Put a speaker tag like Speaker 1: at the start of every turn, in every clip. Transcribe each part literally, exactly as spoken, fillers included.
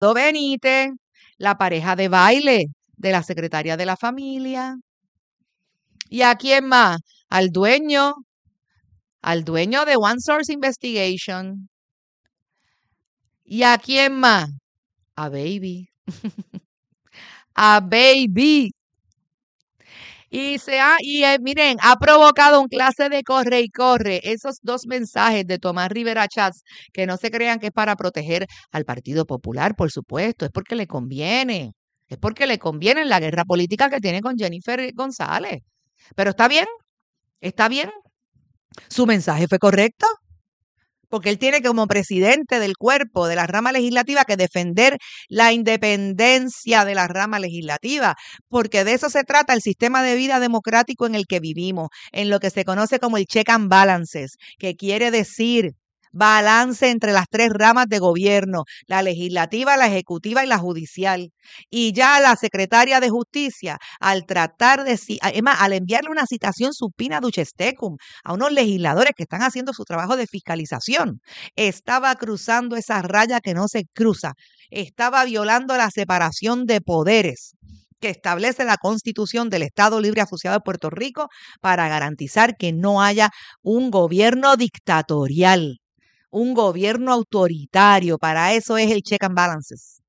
Speaker 1: Benítez, la pareja de baile de la secretaria de la familia. ¿Y a quién más? Al dueño, al dueño de One Source Investigation. ¿Y a quién más? A Baby. A Baby. Y se ha, y eh, miren, ha provocado un clase de corre y corre. Esos dos mensajes de Tomás Rivera Chats, que no se crean que es para proteger al Partido Popular, por supuesto, es porque le conviene. Es porque le conviene en la guerra política que tiene con Jennifer González. Pero está bien, está bien. Su mensaje fue correcto. Porque él tiene como presidente del cuerpo de la rama legislativa que defender la independencia de la rama legislativa, porque de eso se trata el sistema de vida democrático en el que vivimos, en lo que se conoce como el check and balances, que quiere decir balance entre las tres ramas de gobierno, la legislativa, la ejecutiva y la judicial. Y ya la secretaria de Justicia, al tratar de, es más, al enviarle una citación supina duces tecum a unos legisladores que están haciendo su trabajo de fiscalización, estaba cruzando esa raya que no se cruza, estaba violando la separación de poderes que establece la Constitución del Estado Libre Asociado de Puerto Rico para garantizar que no haya un gobierno dictatorial, un gobierno autoritario. Para eso es el check and balances.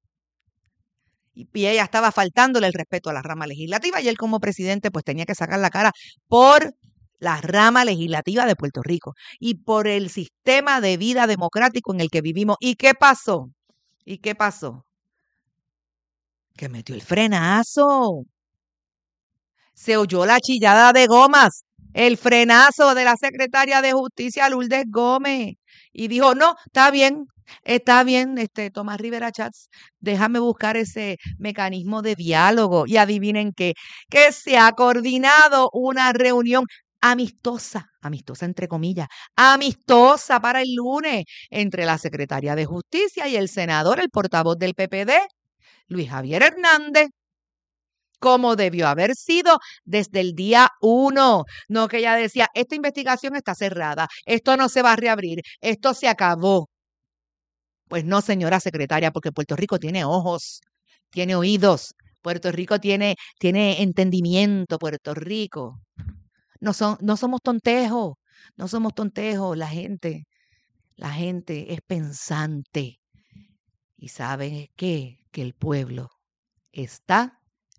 Speaker 1: Y, y ella estaba faltándole el respeto a la rama legislativa y él como presidente pues tenía que sacar la cara por la rama legislativa de Puerto Rico y por el sistema de vida democrático en el que vivimos. ¿Y qué pasó? ¿Y qué pasó? Que metió el frenazo. Se oyó la chillada de gomas, el frenazo de la secretaria de Justicia, Lourdes Gómez. Y dijo, no, está bien, está bien, este Tomás Rivera Chats, déjame buscar ese mecanismo de diálogo. Y adivinen qué, que se ha coordinado una reunión amistosa, amistosa entre comillas, amistosa para el lunes, entre la secretaria de Justicia y el senador, el portavoz del P P D, Luis Javier Hernández, como debió haber sido desde el día uno. No que ella decía, esta investigación está cerrada, esto no se va a reabrir, esto se acabó. Pues no, señora secretaria, porque Puerto Rico tiene ojos, tiene oídos, Puerto Rico tiene, tiene entendimiento, Puerto Rico. No, son, no somos tontejos, no somos tontejos, la gente, la gente es pensante. Y ¿saben qué? Que el pueblo está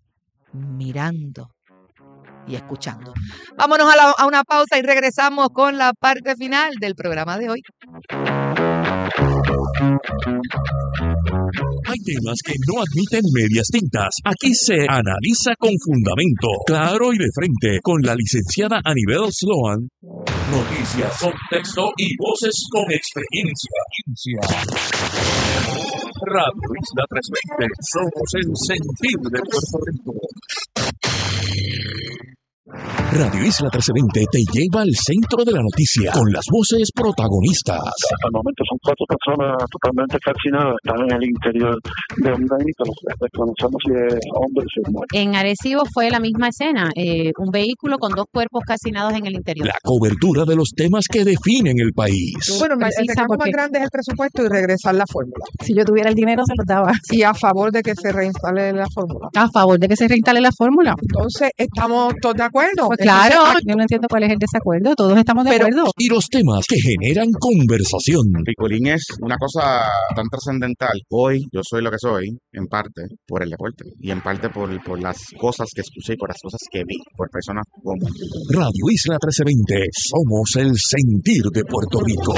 Speaker 1: mirando y escuchando. Vámonos a, la, a una pausa y regresamos con la parte final del programa de hoy.
Speaker 2: Hay temas que no admiten medias tintas. Aquí se analiza con fundamento, claro y de frente, con la licenciada Anibel Sloan. Noticias, contexto y voces con experiencia. Radio Isla trescientos veinte, somos el sentir de Puerto Rico. Radio Isla trescientos veinte te lleva al centro de la noticia con las voces protagonistas.
Speaker 3: Hasta el momento son cuatro personas totalmente calcinadas, están en el interior de un vehículo. Desconocemos si es hombre o si es mujer.
Speaker 4: En Arecibo fue la misma escena, eh, un vehículo con dos cuerpos calcinados en el interior.
Speaker 2: La cobertura de los temas que definen el país.
Speaker 5: Bueno, el reclamo más grande es el presupuesto y regresar la fórmula.
Speaker 4: Si yo tuviera el dinero se lo daba.
Speaker 5: Y a favor de que se reinstale la fórmula.
Speaker 4: A favor de que se reinstale la fórmula.
Speaker 5: Entonces, ¿estamos todos de acuerdo?
Speaker 4: Pues claro, yo no entiendo cuál es el desacuerdo, todos estamos de
Speaker 5: Pero,
Speaker 4: acuerdo.
Speaker 2: Y los temas que generan conversación.
Speaker 6: Picolín es una cosa tan trascendental. Hoy yo soy lo que soy, en parte, por el deporte. Y en parte por, por las cosas que escuché y por las cosas que vi, por personas como...
Speaker 2: Radio Isla trescientos veinte, somos el sentir de Puerto Rico.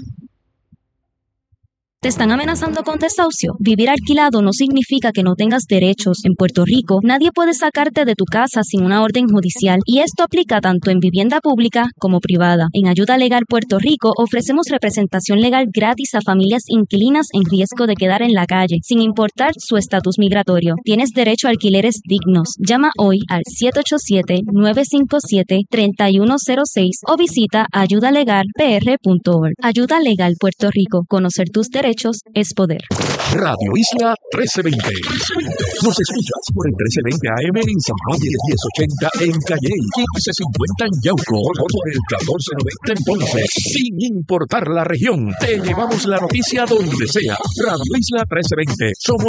Speaker 7: ¿Te están amenazando con desahucio? Vivir alquilado no significa que no tengas derechos. En Puerto Rico, nadie puede sacarte de tu casa sin una orden judicial y esto aplica tanto en vivienda pública como privada. En Ayuda Legal Puerto Rico ofrecemos representación legal gratis a familias inquilinas en riesgo de quedar en la calle, sin importar su estatus migratorio. Tienes derecho a alquileres dignos. Llama hoy al siete ocho siete, nueve cinco siete, tres uno cero seis o visita ayuda legal p r punto org. Ayuda Legal Puerto Rico. Conocer tus derechos es poder.
Speaker 2: Radio Isla trescientos veinte. Nos escuchas por el trece veinte A M en San Juan y el diez ochenta en Calley, quince cincuenta en Yauco, o por el catorce noventa en Ponce. Sin importar la región, te llevamos la noticia donde sea. Radio Isla trece veinte. Somos